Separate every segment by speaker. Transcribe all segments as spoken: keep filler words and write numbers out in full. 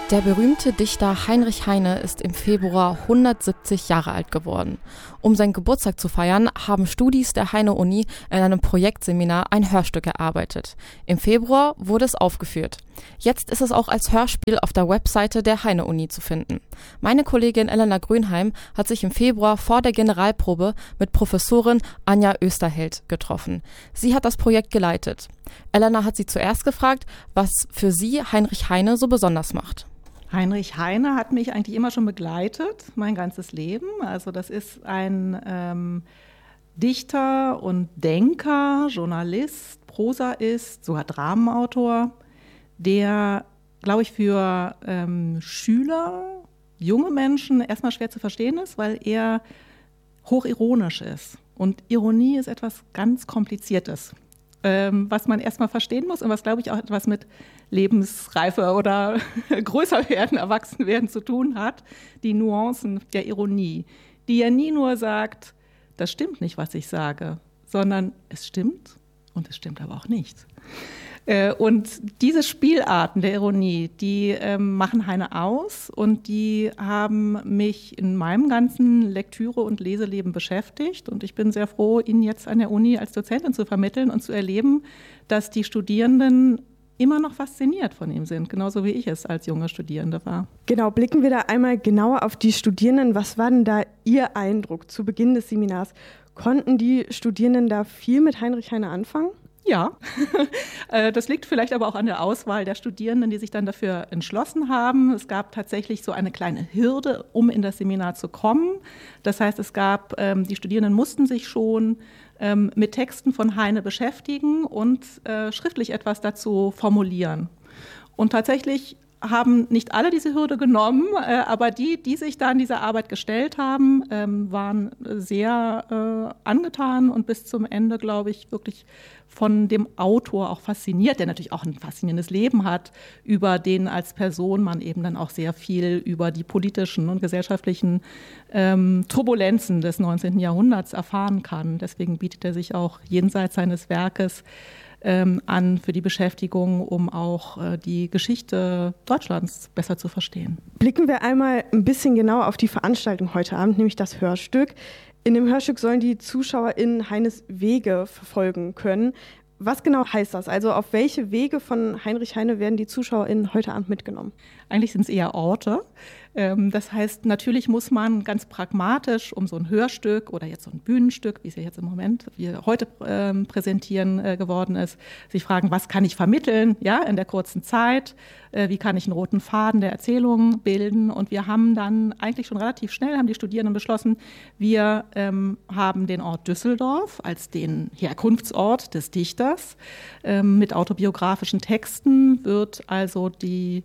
Speaker 1: Der berühmte Dichter Heinrich Heine ist im Februar hundertsiebzig Jahre alt geworden. Um seinen Geburtstag zu feiern, haben Studis der Heine-Uni in einem Projektseminar ein Hörstück erarbeitet. Im Februar wurde es aufgeführt. Jetzt ist es auch als Hörspiel auf der Webseite der Heine-Uni zu finden. Meine Kollegin Elena Grünheim hat sich im Februar vor der Generalprobe mit Professorin Anja Österheld getroffen. Sie hat das Projekt geleitet. Elena hat sie zuerst gefragt, was für sie Heinrich Heine so besonders macht.
Speaker 2: Heinrich Heine hat mich eigentlich immer schon begleitet, mein ganzes Leben. Also das ist ein ähm, Dichter und Denker, Journalist, Prosaist, sogar Dramenautor, der, glaube ich, für ähm, Schüler, junge Menschen erstmal schwer zu verstehen ist, weil er hochironisch ist. Und Ironie ist etwas ganz Kompliziertes, ähm, was man erstmal verstehen muss und was, glaube ich, auch etwas mit Lebensreife oder größer werden, erwachsen werden zu tun hat, die Nuancen der Ironie, die er nie nur sagt, das stimmt nicht, was ich sage, sondern es stimmt und es stimmt aber auch nicht. Und diese Spielarten der Ironie, die ähm, machen Heine aus und die haben mich in meinem ganzen Lektüre- und Leseleben beschäftigt. Und ich bin sehr froh, ihn jetzt an der Uni als Dozentin zu vermitteln und zu erleben, dass die Studierenden immer noch fasziniert von ihm sind, genauso wie ich es als junge Studierende war.
Speaker 3: Genau, blicken wir da einmal genauer auf die Studierenden. Was war denn da Ihr Eindruck zu Beginn des Seminars? Konnten die Studierenden da viel mit Heinrich Heine anfangen?
Speaker 2: Ja, das liegt vielleicht aber auch an der Auswahl der Studierenden, die sich dann dafür entschlossen haben. Es gab tatsächlich so eine kleine Hürde, um in das Seminar zu kommen. Das heißt, es gab, die Studierenden mussten sich schon mit Texten von Heine beschäftigen und schriftlich etwas dazu formulieren. Und tatsächlich haben nicht alle diese Hürde genommen, äh, aber die, die sich da an diese Arbeit gestellt haben, ähm, waren sehr äh, angetan und bis zum Ende, glaube ich, wirklich von dem Autor auch fasziniert, der natürlich auch ein faszinierendes Leben hat, über den als Person man eben dann auch sehr viel über die politischen und gesellschaftlichen ähm, Turbulenzen des neunzehnten Jahrhunderts erfahren kann. Deswegen bietet er sich auch jenseits seines Werkes Ähm, an für die Beschäftigung, um auch äh, die Geschichte Deutschlands besser zu verstehen.
Speaker 3: Blicken wir einmal ein bisschen genauer auf die Veranstaltung heute Abend, nämlich das Hörstück. In dem Hörstück sollen die ZuschauerInnen Heines Wege verfolgen können. Was genau heißt das? Also auf welche Wege von Heinrich Heine werden die ZuschauerInnen heute Abend mitgenommen?
Speaker 2: Eigentlich sind es eher Orte. Das heißt, natürlich muss man ganz pragmatisch um so ein Hörstück oder jetzt so ein Bühnenstück, wie es ja jetzt im Moment, wie heute ähm, präsentieren äh, geworden ist, sich fragen, was kann ich vermitteln, ja, in der kurzen Zeit, äh, wie kann ich einen roten Faden der Erzählung bilden. Und wir haben dann eigentlich schon relativ schnell, haben die Studierenden beschlossen, wir ähm, haben den Ort Düsseldorf als den Herkunftsort des Dichters. Ähm, mit autobiografischen Texten wird also die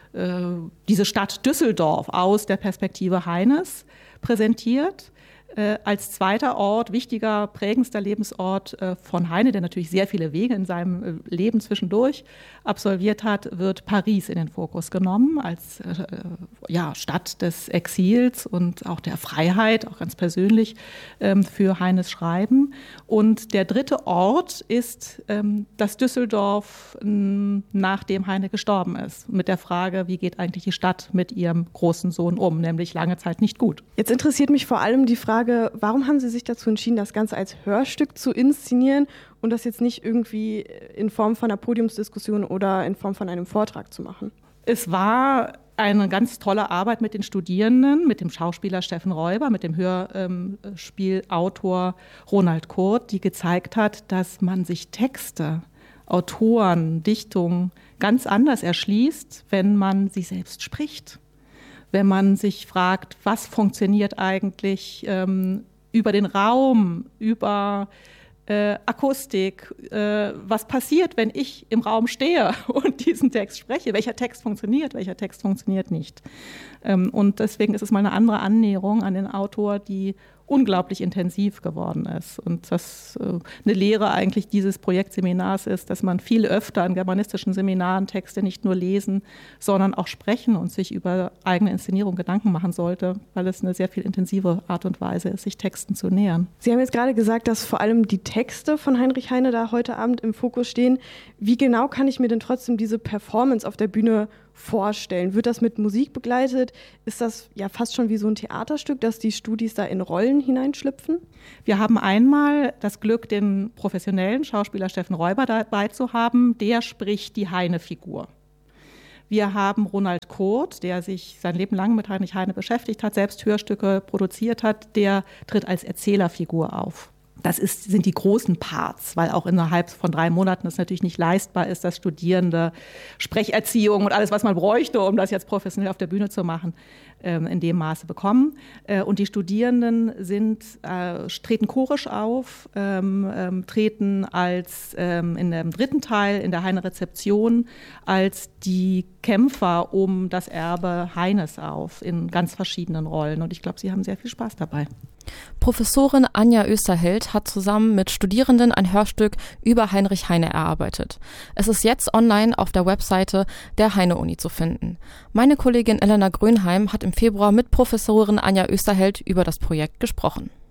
Speaker 2: diese Stadt Düsseldorf aus der Perspektive Heines präsentiert. Äh, als zweiter Ort, wichtiger, prägendster Lebensort äh, von Heine, der natürlich sehr viele Wege in seinem äh, Leben zwischendurch absolviert hat, wird Paris in den Fokus genommen als äh, ja, Stadt des Exils und auch der Freiheit, auch ganz persönlich ähm, für Heines Schreiben. Und der dritte Ort ist ähm, das Düsseldorf, ähm, nachdem Heine gestorben ist, mit der Frage, wie geht eigentlich die Stadt mit ihrem großen Sohn um, nämlich lange Zeit nicht gut.
Speaker 3: Jetzt interessiert mich vor allem die Frage, warum haben Sie sich dazu entschieden, das Ganze als Hörstück zu inszenieren und das jetzt nicht irgendwie in Form von einer Podiumsdiskussion oder in Form von einem Vortrag zu machen?
Speaker 2: Es war eine ganz tolle Arbeit mit den Studierenden, mit dem Schauspieler Steffen Räuber, mit dem Hörspielautor Ronald Kurt, die gezeigt hat, dass man sich Texte, Autoren, Dichtungen ganz anders erschließt, wenn man sie selbst spricht. Wenn man sich fragt, was funktioniert eigentlich ähm, über den Raum, über äh, Akustik, äh, was passiert, wenn ich im Raum stehe und diesen Text spreche, welcher Text funktioniert, welcher Text funktioniert nicht. Ähm, und deswegen ist es mal eine andere Annäherung an den Autor, die unglaublich intensiv geworden ist. Und das äh, eine Lehre eigentlich dieses Projektseminars ist, dass man viel öfter an germanistischen Seminaren Texte nicht nur lesen, sondern auch sprechen und sich über eigene Inszenierung Gedanken machen sollte, weil es eine sehr viel intensive Art und Weise ist, sich Texten zu nähern.
Speaker 3: Sie haben jetzt gerade gesagt, dass vor allem die Texte von Heinrich Heine da heute Abend im Fokus stehen. Wie genau kann ich mir denn trotzdem diese Performance auf der Bühne vorstellen? Wird das mit Musik begleitet? Ist das ja fast schon wie so ein Theaterstück, dass die Studis da in Rollen hineinschlüpfen?
Speaker 2: Wir haben einmal das Glück, den professionellen Schauspieler Steffen Räuber dabei zu haben. Der spricht die Heine-Figur. Wir haben Ronald Kurt, der sich sein Leben lang mit Heinrich Heine beschäftigt hat, selbst Hörstücke produziert hat. Der tritt als Erzählerfigur auf. Das ist, sind die großen Parts, weil auch innerhalb von drei Monaten es natürlich nicht leistbar ist, dass Studierende Sprecherziehung und alles, was man bräuchte, um das jetzt professionell auf der Bühne zu machen, in dem Maße bekommen. Und die Studierenden sind, äh, treten chorisch auf, ähm, treten als ähm, in dem dritten Teil, in der Heine-Rezeption, als die Kämpfer um das Erbe Heines auf, in ganz verschiedenen Rollen. Und ich glaube, sie haben sehr viel Spaß dabei.
Speaker 1: Professorin Anja Österheld hat zusammen mit Studierenden ein Hörstück über Heinrich Heine erarbeitet. Es ist jetzt online auf der Webseite der Heine-Uni zu finden. Meine Kollegin Elena Grönheim hat im Februar mit Professorin Anja Österheld über das Projekt gesprochen.